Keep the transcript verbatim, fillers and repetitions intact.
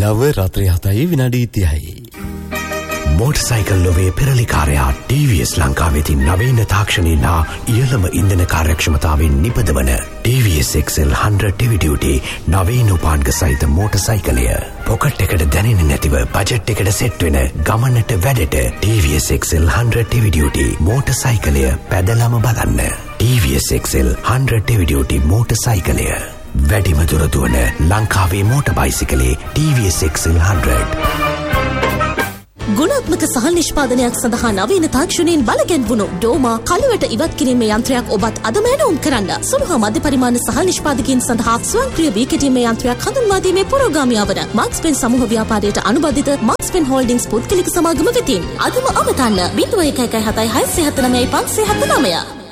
වේලාව රාත්‍රී හතයි විනාඩි තිහයි. මෝටර්සයිකල් ලොවේ පෙරලිකාරයා टी वी एस ලංකාවේ නවීන තාක්ෂණයෙන් හා ඉහළම ඉන්ධන කාර්යක්ෂමතාවෙන් නිපදවන T V S X L one hundred heavy duty නවීන උපාංග සහිත මෝටර්සයිකලය. පොකට් එකට දැනෙන්නේ නැතිව බජට් එකට සෙට් වෙන ගමනට වැඩට T V S X L one hundred heavy duty මෝටර්සයිකලය පැදලම බලන්න. T V S X L one hundred heavy duty මෝටර්සයිකලය. වැඩිම දුර දුවන ලංකාවේ motor බයිසිකලේ T V S X L one hundred. ගුණාත්මක සහල් නිෂ්පාදනයක් සඳහා නවීන තාක්ෂණයෙන් බලගැන්වුණු ඩෝමා කළුවට ඉවත් කිරීමේ යන්ත්‍රයක් ඔබත් අදම ඇනවුම් කරන්න. සුළු හා මධ්‍ය පරිමාණ සහල් නිෂ්පාදකයන් සඳහා ස්වයංක්‍රීය වී කිරීමේ යන්ත්‍රයක් හඳුන්වා දීමේ පුරෝගාමියා වන මාක්ස්පෙන් සමූහ ව්‍යාපාරයට අනුබද්ධිත මාක්ස්පෙන් හෝල්ඩින්ග්ස් පුද්ගලික සමාගම වෙතින් අදම අවතන්න zero one one seven seven nine five seven nine.